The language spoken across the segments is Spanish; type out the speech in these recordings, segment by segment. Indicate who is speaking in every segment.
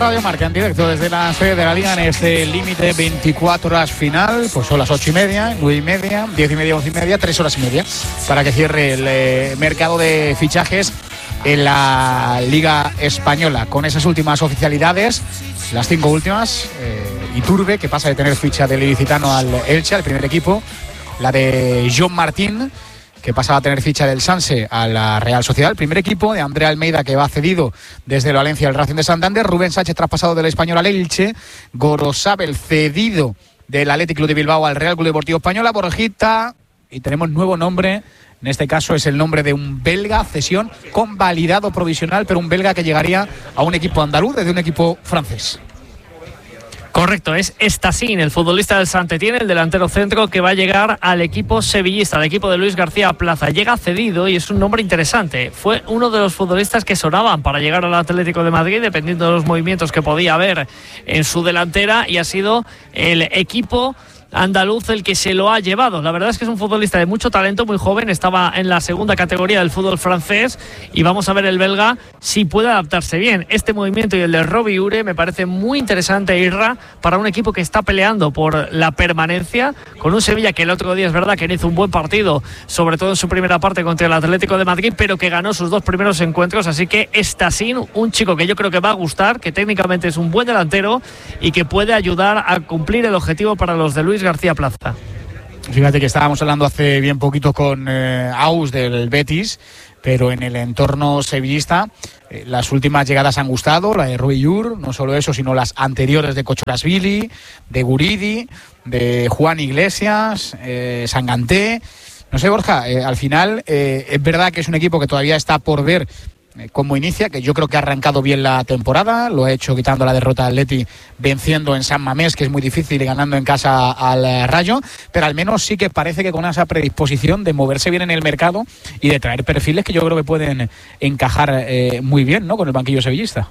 Speaker 1: Radio Marca en directo desde la sede de la Liga en este límite 24 horas final. Pues son las 8:30, 9:30, 10:30, 11:30, 3 horas y media para que cierre el mercado de fichajes en la Liga Española. Con esas últimas oficialidades, las 5 últimas, Iturbe, que pasa de tener ficha del ilicitano al Elche, al primer equipo. La de John Martín, que pasaba a tener ficha del Sanse a la Real Sociedad, el primer equipo. De André Almeida, que va cedido desde el Valencia al Racing de Santander. Rubén Sánchez, traspasado del Español al Elche. Gorosabel, cedido del Athletic Club de Bilbao al Real Club Deportivo Español. Borjita, y tenemos nuevo nombre. En este caso es el nombre de un belga, cesión convalidado provisional, pero un belga que llegaría a un equipo andaluz desde un equipo francés.
Speaker 2: Correcto, es Estasín, el futbolista del Saint-Étienne, el delantero centro que va a llegar al equipo sevillista, al equipo de Luis García Plaza. Llega cedido y es un nombre interesante. Fue uno de los futbolistas que sonaban para llegar al Atlético de Madrid, dependiendo de los movimientos que podía haber en su delantera, y ha sido el equipo andaluz el que se lo ha llevado. La verdad es que es un futbolista de mucho talento, muy joven, estaba en la segunda categoría del fútbol francés, y vamos a ver el belga si puede adaptarse bien. Este movimiento y el de Robbie Ure me parece muy interesante, Irra, para un equipo que está peleando por la permanencia, con un Sevilla que el otro día es verdad que hizo un buen partido, sobre todo en su primera parte contra el Atlético de Madrid, pero que ganó sus 2 primeros encuentros. Así que Estasín, un chico que yo creo que va a gustar, que técnicamente es un buen delantero y que puede ayudar a cumplir el objetivo para los de Luis García Plaza.
Speaker 1: Fíjate que estábamos hablando hace bien poquito con Aus del Betis, pero en el entorno sevillista las últimas llegadas han gustado, la de Rui Ur, no solo eso, sino las anteriores de Kochorasvili, de Guridi, de Juan Iglesias, Sanganté. No sé, Borja, al final es verdad que es un equipo que todavía está por ver cómo inicia, que yo creo que ha arrancado bien la temporada, lo ha hecho quitando la derrota al Atleti, venciendo en San Mamés, que es muy difícil, y ganando en casa al Rayo, pero al menos sí que parece que con esa predisposición de moverse bien en el mercado y de traer perfiles que yo creo que pueden encajar muy bien, ¿no?, con el banquillo sevillista.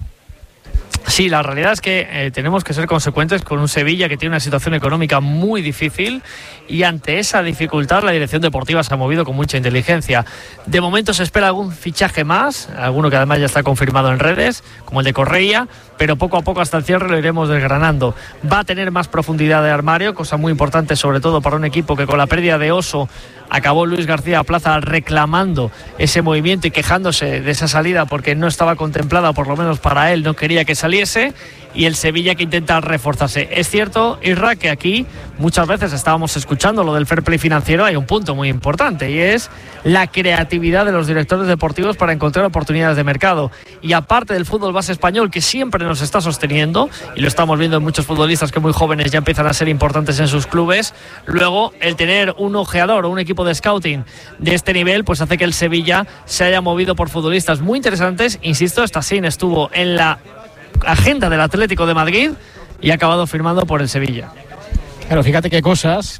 Speaker 2: Sí, la realidad es que tenemos que ser consecuentes con un Sevilla que tiene una situación económica muy difícil, y ante esa dificultad la dirección deportiva se ha movido con mucha inteligencia. De momento se espera algún fichaje más, alguno que además ya está confirmado en redes, como el de Correia, pero poco a poco hasta el cierre lo iremos desgranando. Va a tener más profundidad de armario, cosa muy importante sobre todo para un equipo que con la pérdida de Oso acabó Luis García Plaza reclamando ese movimiento y quejándose de esa salida porque no estaba contemplada, por lo menos para él, no quería que saliese, y el Sevilla que intenta reforzarse. Es cierto, Isra, que aquí muchas veces estábamos escuchando lo del fair play financiero. Hay un punto muy importante y es la creatividad de los directores deportivos para encontrar oportunidades de mercado. Y aparte del fútbol base español, que siempre nos está sosteniendo, y lo estamos viendo en muchos futbolistas que muy jóvenes ya empiezan a ser importantes en sus clubes, luego el tener un ojeador o un equipo de scouting de este nivel pues hace que el Sevilla se haya movido por futbolistas muy interesantes. Insisto, Estasín estuvo en la agenda del Atlético de Madrid y ha acabado firmando por el Sevilla.
Speaker 1: Claro, fíjate qué cosas.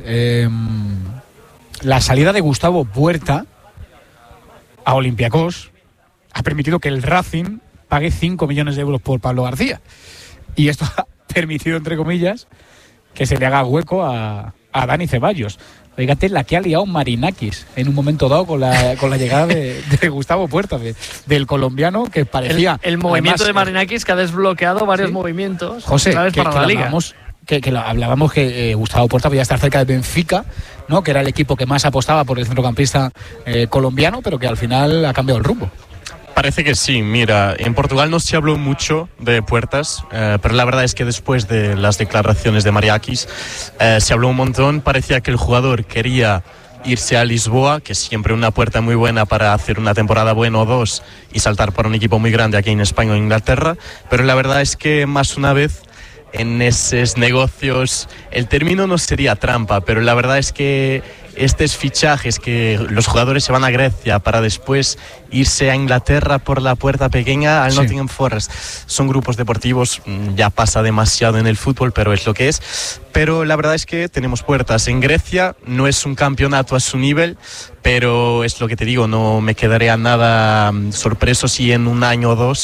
Speaker 1: La salida de Gustavo Puerta a Olympiacos ha permitido que el Racing pague 5 millones de euros por Pablo García, y esto ha permitido, entre comillas, que se le haga hueco a Dani Ceballos. Fíjate la que ha liado Marinakis en un momento dado con la llegada de Gustavo Puerta, del colombiano, que parecía...
Speaker 2: El movimiento, además, de Marinakis, que ha desbloqueado varios movimientos.
Speaker 1: José,
Speaker 2: para la Liga.
Speaker 1: Hablábamos que Gustavo Puerta podía estar cerca de Benfica, ¿no?, que era el equipo que más apostaba por el centrocampista colombiano, pero que al final ha cambiado el rumbo.
Speaker 3: Parece que sí. Mira, en Portugal no se habló mucho de Puertas, pero la verdad es que después de las declaraciones de Mariakis se habló un montón. Parecía que el jugador quería irse a Lisboa, que es siempre una puerta muy buena para hacer una temporada buena o dos y saltar para un equipo muy grande aquí en España o Inglaterra, pero la verdad es que más una vez en esos negocios el término no sería trampa, pero la verdad es que estos fichajes que los jugadores se van a Grecia para después irse a Inglaterra por la puerta pequeña al Nottingham Forest, son grupos deportivos, ya pasa demasiado en el fútbol, pero es lo que es. Pero la verdad es que tenemos puertas en Grecia, no es un campeonato a su nivel, pero es lo que te digo, no me quedaría nada sorpreso si en un año o dos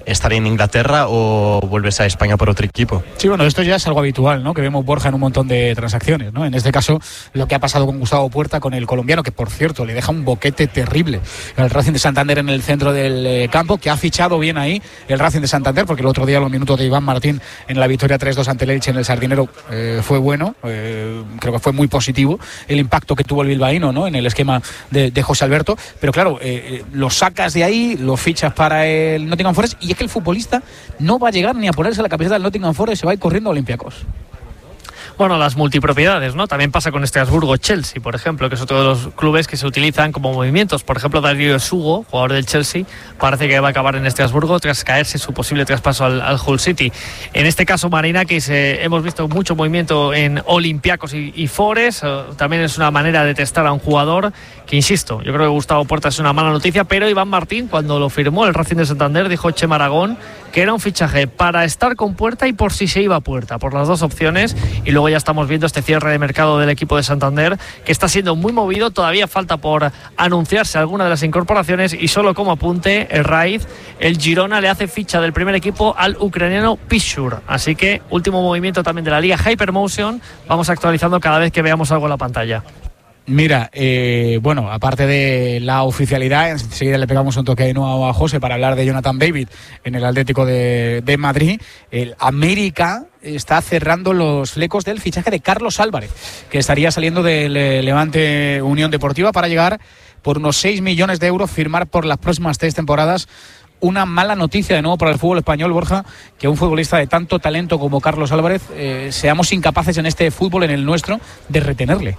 Speaker 3: estar en Inglaterra o vuelves a España por otro equipo.
Speaker 1: Sí, bueno, esto ya es algo habitual, ¿no? Que vemos, Borja, en un montón de transacciones, ¿no? En este caso, lo que ha pasado con Gustavo Puerta, con el colombiano, que por cierto le deja un boquete terrible al Racing de Santander en el centro del campo, que ha fichado bien ahí el Racing de Santander, porque el otro día los minutos de Iván Martín en la victoria 3-2 ante el Elche en el Sardinero fue bueno, creo que fue muy positivo el impacto que tuvo el bilbaíno, ¿no? En el esquema de José Alberto, pero claro, lo sacas de ahí, lo fichas para el Nottingham Forest, y es que el futbolista no va a llegar ni a ponerse la camiseta del Nottingham Forest, se va a ir corriendo a Olympiacos.
Speaker 2: Bueno, las multipropiedades, ¿no? También pasa con Estrasburgo-Chelsea, por ejemplo, que es otro de los clubes que se utilizan como movimientos. Por ejemplo, Darío Sugo, jugador del Chelsea, parece que va a acabar en Estrasburgo tras caerse su posible traspaso al Hull City. En este caso, Marinakis, hemos visto mucho movimiento en Olympiacos y Forest. También es una manera de testar a un jugador que, insisto, yo creo que Gustavo Puerta es una mala noticia, pero Iván Martín, cuando lo firmó el Racing de Santander, dijo Chema Aragón que era un fichaje para estar con Puerta y por si se iba a Puerta, por las dos opciones. Y luego ya estamos viendo este cierre de mercado del equipo de Santander, que está siendo muy movido. Todavía falta por anunciarse alguna de las incorporaciones, y solo como apunte, el Raiz, el Girona le hace ficha del primer equipo al ucraniano Pishur. Así que último movimiento también de la liga Hypermotion. Vamos actualizando cada vez que veamos algo en la pantalla.
Speaker 1: Mira, bueno, aparte de la oficialidad, enseguida le pegamos un toque de nuevo a José para hablar de Jonathan David en el Atlético de Madrid. El América está cerrando los flecos del fichaje de Carlos Álvarez, que estaría saliendo del Levante Unión Deportiva para llegar por unos 6 millones de euros, firmar por las próximas 3 temporadas. Una mala noticia de nuevo para el fútbol español, Borja, que un futbolista de tanto talento como Carlos Álvarez seamos incapaces en este fútbol, en el nuestro, de retenerle.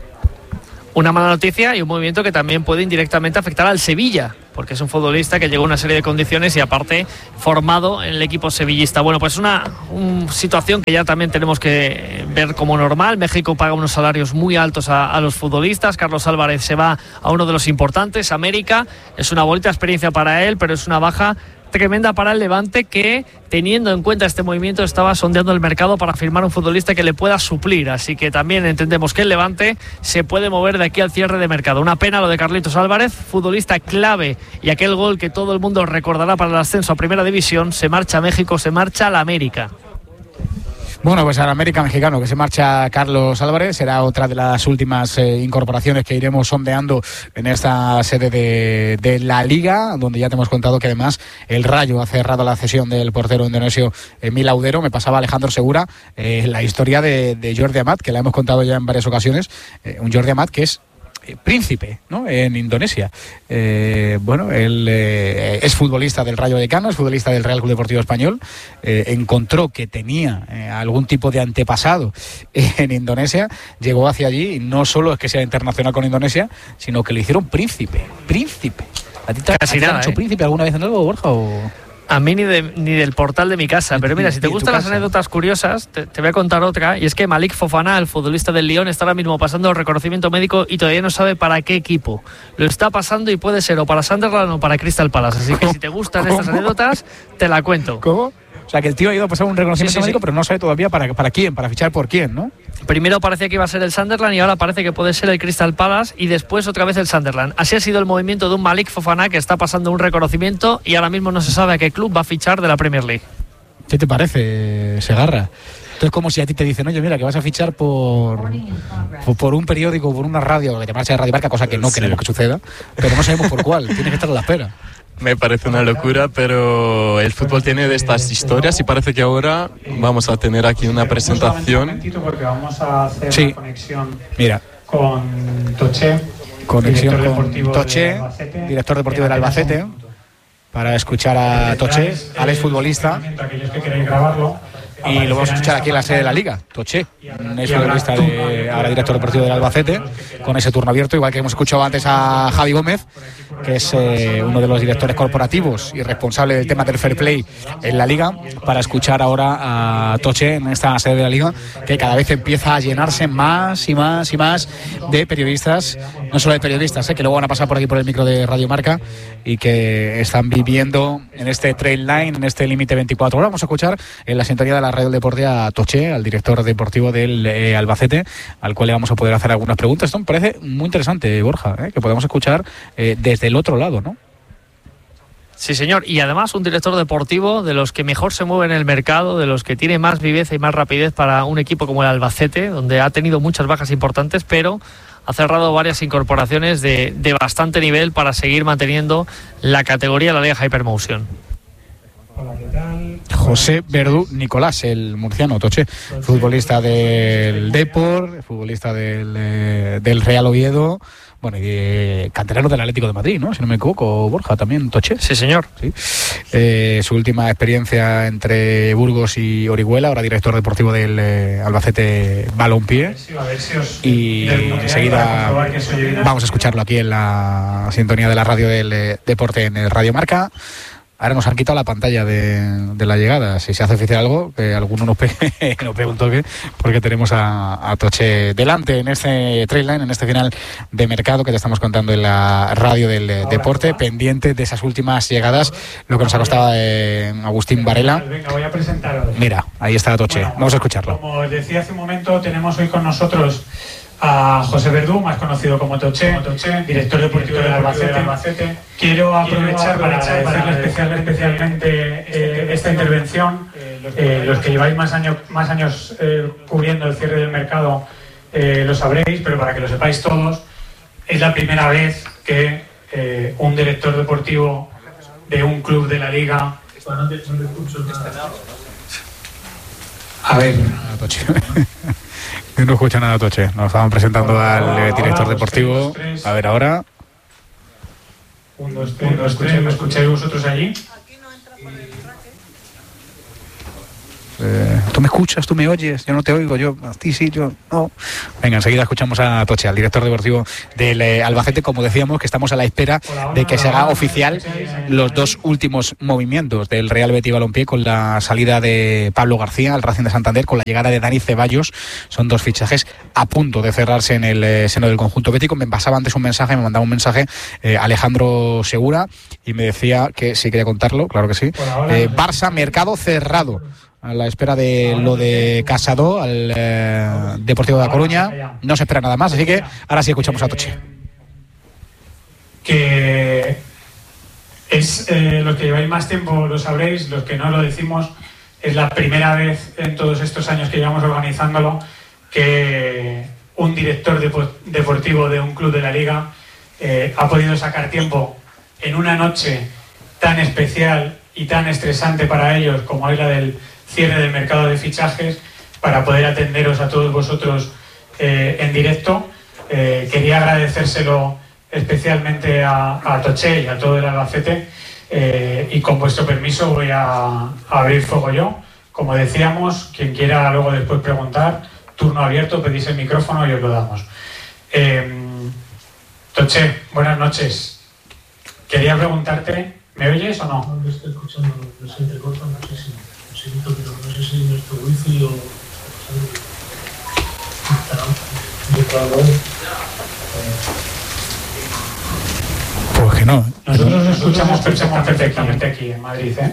Speaker 2: Una mala noticia y un movimiento que también puede indirectamente afectar al Sevilla, porque es un futbolista que llegó a una serie de condiciones y aparte formado en el equipo sevillista. Bueno, pues una situación que ya también tenemos que ver como normal. México paga unos salarios muy altos a los futbolistas. Carlos Álvarez se va a uno de los importantes, América. Es una bonita experiencia para él, pero es una baja tremenda para el Levante, que, teniendo en cuenta este movimiento, estaba sondeando el mercado para firmar un futbolista que le pueda suplir. Así que también entendemos que el Levante se puede mover de aquí al cierre de mercado. Una pena lo de Carlitos Álvarez, futbolista clave, y aquel gol que todo el mundo recordará para el ascenso a Primera División. Se marcha a México, se marcha a la América.
Speaker 1: Bueno, pues al América mexicano, que se marcha Carlos Álvarez, será otra de las últimas incorporaciones que iremos sondeando en esta sede de la Liga, donde ya te hemos contado que además el Rayo ha cerrado la cesión del portero indonesio Emil Audero. Me pasaba Alejandro Segura la historia de Jordi Amat, que la hemos contado ya en varias ocasiones, un Jordi Amat que es príncipe, ¿no?, en Indonesia. Bueno, él es futbolista del Rayo Vallecano, es futbolista del Real Club Deportivo Español. Encontró que tenía algún tipo de antepasado en Indonesia, llegó hacia allí, y no solo es que sea internacional con Indonesia, sino que le hicieron príncipe. ¿A ti te han hecho príncipe alguna vez en algo, Borja? ¿O?
Speaker 2: A mí ni del portal de mi casa. Pero mira, si te gustan las anécdotas curiosas, te voy a contar otra. Y es que Malik Fofana, el futbolista del Lyon, está ahora mismo pasando el reconocimiento médico y todavía no sabe para qué equipo lo está pasando, y puede ser o para Sunderland o para Crystal Palace. Así que si te gustan estas anécdotas, te la cuento.
Speaker 1: ¿Cómo? O sea, que el tío ha ido a pasar un reconocimiento médico, pero no sabe todavía para quién, para fichar por quién, ¿no?
Speaker 2: Primero parecía que iba a ser el Sunderland y ahora parece que puede ser el Crystal Palace, y después otra vez el Sunderland. Así ha sido el movimiento de un Malik Fofana, que está pasando un reconocimiento y ahora mismo no se sabe a qué club va a fichar de la Premier League.
Speaker 1: ¿Qué te parece, Segarra? Entonces, como si a ti te dicen, oye, mira, que vas a fichar por un periódico, por una radio, que te marcha de Radio Marca, cosa que no queremos que suceda, pero no sabemos por cuál, tienes que estar a la espera.
Speaker 3: Me parece una locura, pero el fútbol tiene de estas historias, y parece que ahora vamos a tener aquí una presentación.
Speaker 4: Un momentito, porque vamos a hacer una conexión con Toché.
Speaker 1: Conexión con Toché, director deportivo del Albacete, para escuchar a Toché, al exfutbolista.
Speaker 4: Aquellos que queréis grabarlo.
Speaker 1: Y lo vamos a escuchar aquí en la sede de la Liga. Toché, un exfutbolista, ahora director deportivo del Albacete, con ese turno abierto, igual que hemos escuchado antes a Javi Gómez, que es uno de los directores corporativos y responsable del tema del fair play en la Liga, para escuchar ahora a Toché en esta sede de la Liga, que cada vez empieza a llenarse más y más y más de periodistas, no solo de periodistas, que luego van a pasar por aquí por el micro de Radio Marca, y que están viviendo en este trail line, en este límite 24 horas. Vamos a escuchar en la sintonía de la Radio Deportiva a Toché, al director deportivo del Albacete, al cual le vamos a poder hacer algunas preguntas. Esto me parece muy interesante, Borja, que podamos escuchar desde el otro lado, ¿no?
Speaker 2: Sí, señor. Y además un director deportivo de los que mejor se mueve en el mercado, de los que tiene más viveza y más rapidez para un equipo como el Albacete, donde ha tenido muchas bajas importantes, pero ha cerrado varias incorporaciones de bastante nivel para seguir manteniendo la categoría de la Liga Hypermotion.
Speaker 1: José Verdú Nicolás, el murciano, Toche, futbolista del Depor, futbolista del Real Oviedo, bueno, y canterano del Atlético de Madrid, ¿no? Si no me equivoco, Borja también, Toche.
Speaker 2: Sí, señor.
Speaker 1: Sí. Su última experiencia entre Burgos y Orihuela, ahora director deportivo del Albacete Balompié. Y enseguida vamos a escucharlo aquí en la sintonía de la radio del deporte en el Radio Marca. Ahora nos han quitado la pantalla de la llegada. Si se hace oficial algo, que alguno nos pegue un toque, porque tenemos a Toche delante en este trail line, en este final de mercado que te estamos contando en la radio del deporte, pendiente de esas últimas llegadas, lo que nos ha costado Agustín Varela.
Speaker 4: Venga, voy a presentaros.
Speaker 1: Mira, ahí está Toche.
Speaker 4: Bueno,
Speaker 1: vamos a escucharlo.
Speaker 4: Como os decía hace un momento, tenemos hoy con nosotros a José Verdú, más conocido como Toche, director deportivo del Albacete. Quiero aprovechar para agradecerle especialmente esta intervención. Los que lleváis más años cubriendo el cierre del mercado lo sabréis, pero para que lo sepáis todos, es la primera vez que un director deportivo de un club de la Liga... A ver...
Speaker 1: No escucha nada, Toche. Nos estaban presentando al director deportivo. A ver, ahora.
Speaker 4: 1, 2, 3. ¿Me escucháis vosotros allí?
Speaker 1: ¿Tú me escuchas? ¿Tú me oyes? Yo no te oigo. Yo a ti sí, yo no. Venga, enseguida escuchamos a Toche, al director deportivo del Albacete. Como decíamos, que estamos a la espera de que se haga oficial los dos últimos movimientos del Real Betis Balompié, con la salida de Pablo García al Racing de Santander, con la llegada de Dani Ceballos. Son dos fichajes a punto de cerrarse en el seno del conjunto bético. Me pasaba antes me mandaba un mensaje Alejandro Segura y me decía que sí quería contarlo, claro que sí. Barça, mercado cerrado, a la espera de lo de Casado al Deportivo de La Coruña. No se espera nada más, así que ahora sí escuchamos a Toche.
Speaker 4: Que es los que lleváis más tiempo lo sabréis, los que no lo decimos, es la primera vez en todos estos años que llevamos organizándolo que un director deportivo de un club de la Liga ha podido sacar tiempo en una noche tan especial y tan estresante para ellos como es la del cierre del mercado de fichajes, para poder atenderos a todos vosotros en directo. Quería agradecérselo especialmente a Toche y a todo el Albacete, y con vuestro permiso voy a abrir fuego yo. Como decíamos, quien quiera luego después preguntar, turno abierto, pedís el micrófono y os lo damos. Toche, buenas noches. Quería preguntarte, ¿me oyes o no?
Speaker 5: No estoy escuchando, no se entrecorta muchísimo. Siento, pero no sé si nuestro wifi o
Speaker 1: pues que no.
Speaker 4: Nosotros nos escuchamos perfectamente aquí en Madrid, ¿eh?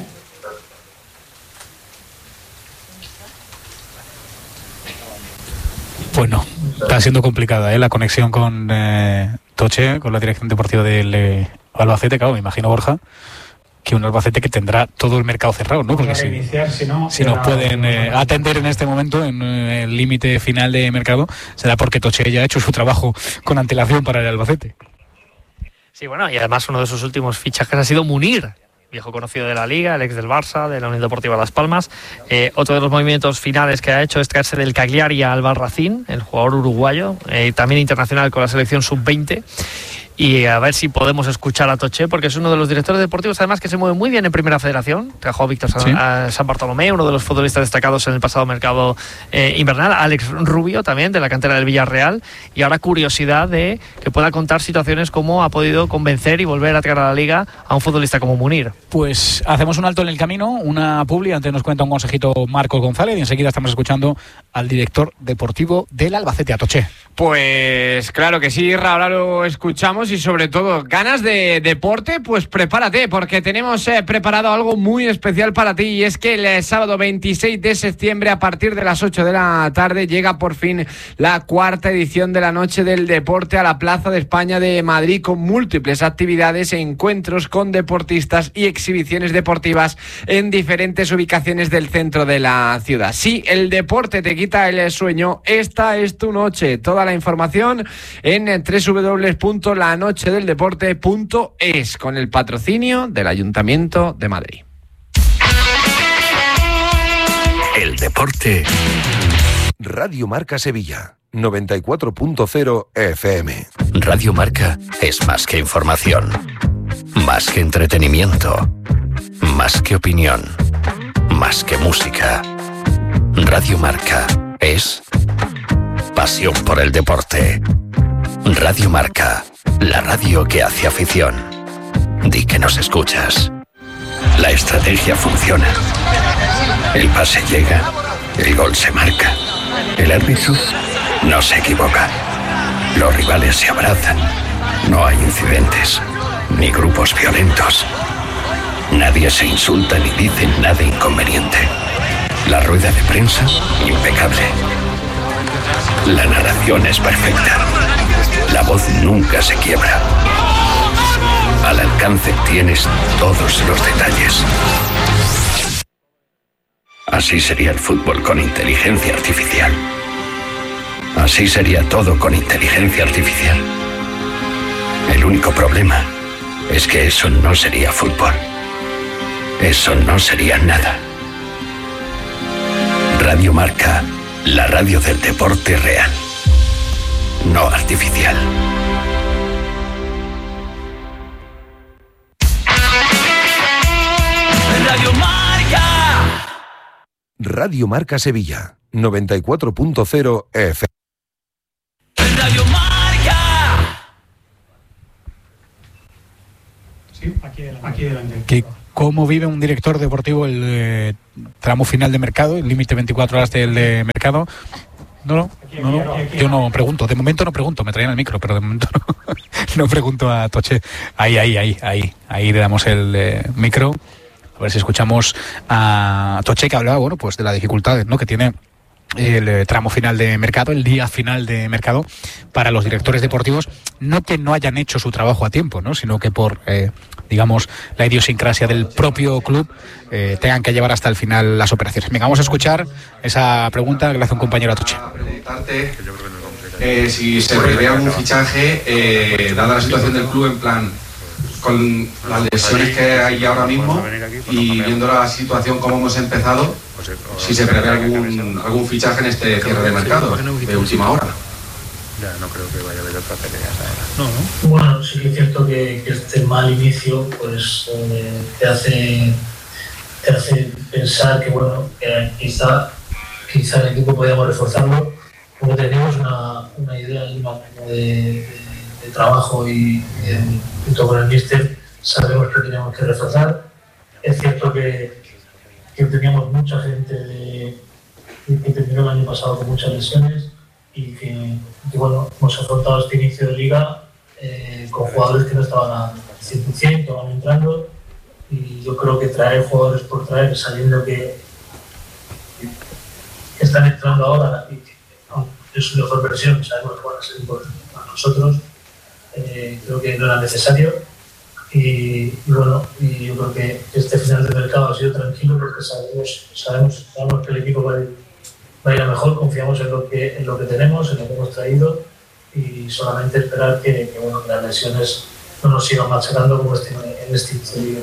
Speaker 1: Pues no, está siendo complicada la conexión con Toche, con la dirección deportiva del Albacete. Claro, me imagino, Borja, que un Albacete que tendrá todo el mercado cerrado, ¿no? Porque si nos pueden atender en este momento, en el límite final de mercado, será porque Toche ya ha hecho su trabajo con antelación para el Albacete.
Speaker 2: Sí, bueno, y además uno de sus últimos fichajes ha sido Munir, viejo conocido de la Liga, el ex del Barça, de la Unión Deportiva Las Palmas. Otro de los movimientos finales que ha hecho es traerse del Cagliari a Albarracín, el jugador uruguayo, también internacional con la selección sub-20. Y a ver si podemos escuchar a Toche, porque es uno de los directores deportivos además que se mueve muy bien en Primera Federación. Trajo a Víctor San Bartolomé, uno de los futbolistas destacados en el pasado mercado invernal. Alex Rubio también, de la cantera del Villarreal. Y ahora curiosidad de que pueda contar situaciones como ha podido convencer y volver a traer a la Liga a un futbolista como Munir.
Speaker 1: Pues hacemos un alto en el camino, una publi, antes nos cuenta un consejito Marcos González y enseguida estamos escuchando al director deportivo del Albacete, a Toche.
Speaker 6: Pues claro que sí, ahora lo escuchamos tenemos y sobre todo ganas de deporte, pues prepárate, porque tenemos preparado algo muy especial para ti, y es que el sábado 26 de septiembre a partir de las 8 de la tarde llega por fin la cuarta edición de la Noche del Deporte a la Plaza de España de Madrid, con múltiples actividades, encuentros con deportistas y exhibiciones deportivas en diferentes ubicaciones del centro de la ciudad. Si el deporte te quita el sueño, esta es tu noche. Toda la información en www.lanochedeldeporte.es con el patrocinio del Ayuntamiento de Madrid.
Speaker 7: El deporte. Radio Marca Sevilla, 94.0 FM. Radio Marca es más que información, más que entretenimiento, más que opinión, más que música. Radio Marca es pasión por el deporte. Radio Marca, la radio que hace afición. Di que nos escuchas. La estrategia funciona. El pase llega, el gol se marca. El árbitro no se equivoca. Los rivales se abrazan. No hay incidentes, ni grupos violentos. Nadie se insulta ni dice nada inconveniente. La rueda de prensa, impecable. La narración es perfecta. La voz nunca se quiebra. Al alcance tienes todos los detalles. Así sería el fútbol con inteligencia artificial. Así sería todo con inteligencia artificial. El único problema es que eso no sería fútbol. Eso no sería nada. Radio Marca, la radio del deporte real, no artificial.
Speaker 8: Radio Marca.
Speaker 7: Radio Marca Sevilla, 94.0 FM.
Speaker 8: Radio Marca.
Speaker 4: Sí, aquí delante.
Speaker 1: ¿Cómo vive un director deportivo el tramo final de mercado, el límite 24 horas del mercado? No, yo no pregunto, de momento no pregunto, me traían el micro, pero de momento no pregunto a Toche. Ahí le damos el micro, a ver si escuchamos a Toche, que hablaba, bueno, pues de las dificultades, ¿no?, que tiene el tramo final de mercado, el día final de mercado para los directores deportivos, no que no hayan hecho su trabajo a tiempo, ¿no?, sino que por digamos la idiosincrasia del propio club tengan que llevar hasta el final las operaciones. Venga, vamos a escuchar esa pregunta que le hace un compañero a Toche.
Speaker 9: Preguntarte si se prevé algún fichaje dada la situación del club, en plan con las lesiones que hay ahora mismo y viendo la situación como hemos empezado, si se prevé algún fichaje en este cierre de mercado de última hora.
Speaker 10: Ya no creo que vaya a haber otras peleas
Speaker 5: No.
Speaker 10: ahora.
Speaker 5: Bueno, sí que es cierto que este mal inicio pues te hace pensar que bueno, que quizá el equipo podíamos reforzarlo, porque tenemos una idea de trabajo y junto con el míster sabemos que tenemos que reforzar. Es cierto que teníamos mucha gente que terminó el año pasado con muchas lesiones y que bueno, hemos afrontado este inicio de liga con jugadores que no estaban al 100%, que van entrando, y yo creo que traer jugadores por traer, sabiendo que están entrando ahora y que es su mejor versión, sabemos que van a ser para nosotros, creo que no era necesario. Y bueno, y yo creo que este final de mercado ha sido tranquilo porque sabemos que el equipo va a ir a mejor, confiamos en lo que tenemos, en lo que hemos traído, y solamente esperar que las lesiones no nos sigan machacando como en este inicio.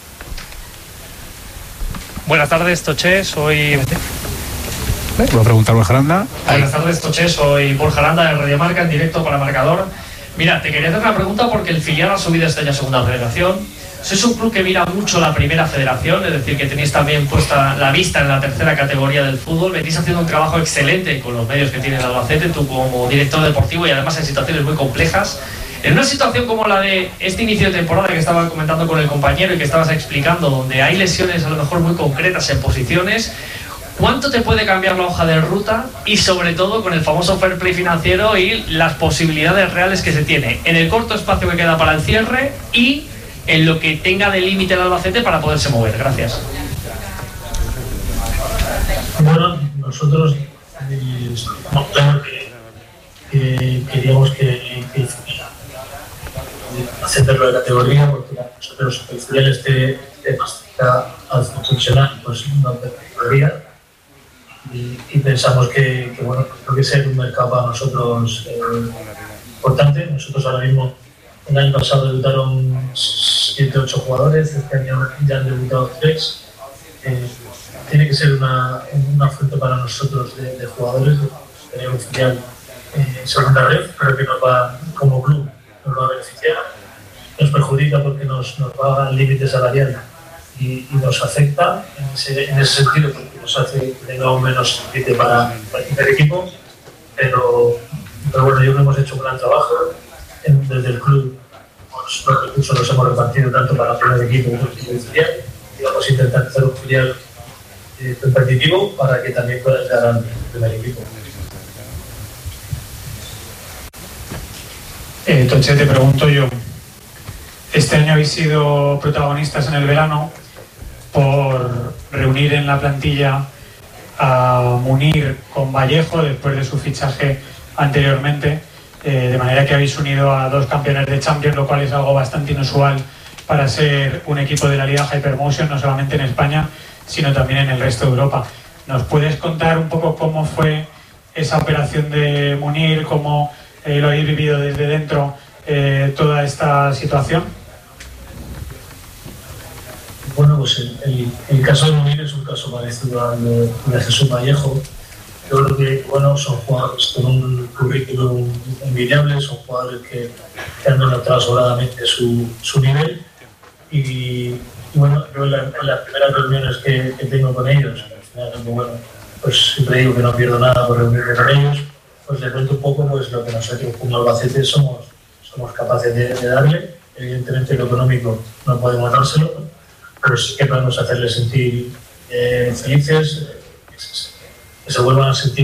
Speaker 2: Buenas tardes, Toche, soy...
Speaker 1: Voy a preguntar a Borja Aranda.
Speaker 2: Buenas tardes, Toche, soy Borja Aranda de Radio Marca, en directo para Marcador. Mira, te quería hacer una pregunta porque el filial ha subido este año a Segunda Federación. Sois un club que mira mucho la Primera Federación, es decir, que tenéis también puesta la vista en la tercera categoría del fútbol. Venís haciendo un trabajo excelente con los medios que tiene el Albacete, tú como director deportivo, y además en situaciones muy complejas. En una situación como la de este inicio de temporada que estaba comentando con el compañero y que estabas explicando, donde hay lesiones a lo mejor muy concretas en posiciones, ¿Cuánto te puede cambiar la hoja de ruta? Y sobre todo con el famoso fair play financiero y las posibilidades reales que se tiene en el corto espacio que queda para el cierre y en lo que tenga de límite el Albacete para poderse mover. Gracias.
Speaker 5: Bueno, nosotros claro que queríamos que ascenderlo de categoría, porque nosotros el filial esté más cerca al funcional, pues no podría. Y pensamos que bueno, creo que ser un mercado para nosotros importante. Nosotros ahora mismo, el año pasado debutaron 7 o 8 jugadores, este año ya han debutado 3. Tiene que ser una fuente para nosotros de jugadores, tener un filial segunda red, pero que nos va, como club, nos va a beneficiar. Nos perjudica porque nos va al límite salarial y nos afecta en ese sentido, porque nos hace que tengamos menos límite para el equipo, pero bueno, yo creo que hemos hecho un gran trabajo desde el club. Los recursos los hemos repartido tanto para el primer equipo como el equipo filial, y vamos a intentar hacer un filial competitivo para que también pueda llegar al primer equipo.
Speaker 4: Toche, te pregunto yo, este año habéis sido protagonistas en el verano por reunir en la plantilla a Munir con Vallejo después de su fichaje anteriormente, de manera que habéis unido a 2 campeones de Champions, lo cual es algo bastante inusual para ser un equipo de la Liga Hypermotion, no solamente en España, sino también en el resto de Europa. ¿Nos puedes contar un poco cómo fue esa operación de Munir, cómo lo habéis vivido desde dentro toda esta situación?
Speaker 5: Bueno, pues el caso de Munir es un caso parecido al de Jesús Vallejo. Yo creo que bueno, son jugadores con un currículum envidiable, son jugadores que han demostrado sobradamente su nivel y bueno, yo en las primeras reuniones que tengo con ellos, al final, bueno, pues siempre digo que no pierdo nada por reunirme con ellos, pues les cuento un poco pues lo que nosotros como Albacete somos capaces de darle. Evidentemente lo económico no podemos dárselo, pero sí que podemos hacerles sentir felices, que se vuelvan a sentir